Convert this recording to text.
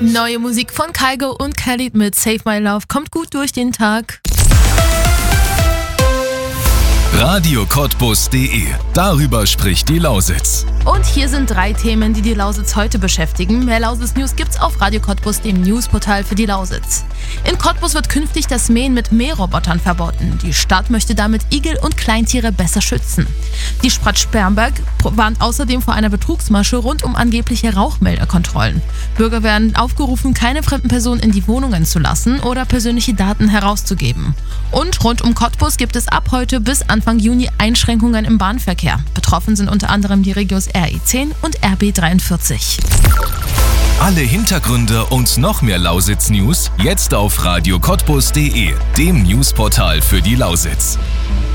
Neue Musik von Kygo und Khalid mit Save My Love kommt gut durch den Tag. radiocottbus.de. Darüber spricht die Lausitz. Und hier sind 3 Themen, die die Lausitz heute beschäftigen. Mehr Lausitz-News gibt's auf Radio Cottbus, dem Newsportal für die Lausitz. In Cottbus wird künftig das Mähen mit Mährobotern verboten. Die Stadt möchte damit Igel und Kleintiere besser schützen. Die Stadt Spermberg warnt außerdem vor einer Betrugsmasche rund um angebliche Rauchmelderkontrollen. Bürger werden aufgerufen, keine fremden Personen in die Wohnungen zu lassen oder persönliche Daten herauszugeben. Und rund um Cottbus gibt es ab heute bis Anfang Juni Einschränkungen im Bahnverkehr. Betroffen sind unter anderem die Regions RE10 und RB43. Alle Hintergründe und noch mehr Lausitz-News jetzt auf radiocottbus.de, dem Newsportal für die Lausitz.